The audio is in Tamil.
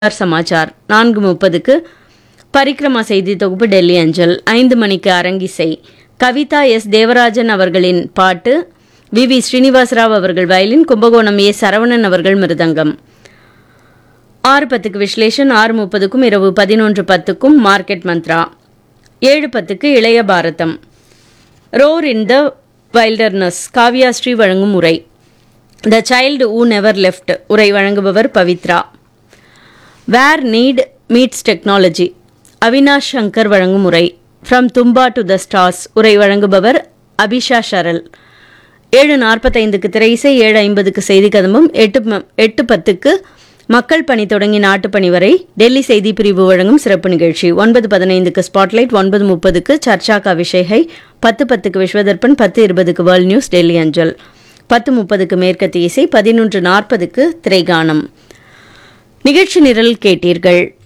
சமாச்சார் 4:30க்கு பரிக்ரமா செய்தி தொகுப்பு டெல்லி அஞ்சல். 5 மணிக்கு அரங்கிசை. கவிதா எஸ் தேவராஜன் அவர்களின் பாட்டு, வி ஸ்ரீனிவாசராவ் அவர்கள் வயலின், கும்பகோணம் ஏ சரவணன் அவர்கள் மிருதங்கம். 6:10க்கு விஸ்லேஷன். 6:30க்கும் இரவு 11:10க்கும் மார்க்கெட் மந்த்ரா. 7:10க்கு இளைய பாரதம். ரோர் இன் த வைல்டர்னஸ் காவ்யா ஸ்ரீ வழங்கும் உரை. The child who never left உரை வழங்குபவர் பவித்ரா. வேர் NEET meets technology Avinash Shankar வழங்கும் உரை. From Thumba to the stars உரை வழங்குபவர் அபிஷா ஷரல். 7:45க்கு திரையிசை. 7:50க்கு செய்தி கதம்பம். 8:10க்கு மக்கள் பணி தொடங்கி நாட்டுப்பணி வரை டெல்லி செய்தி பிரிவு வழங்கும் சிறப்பு நிகழ்ச்சி. 9:15க்கு ஸ்பாட்லைட். 9:30க்கு சர்ச்சா கா விஷய். 10:10க்கு விஸ்வதர்பன். 10:20க்கு வேர்ல்ட் நியூஸ் டெல்லி அஞ்சல். 10:30க்கு மேற்கத்திய இசை. 11:40க்கு திரைகானம். நிகழ்ச்சி நிரல் கேட்டீர்கள்.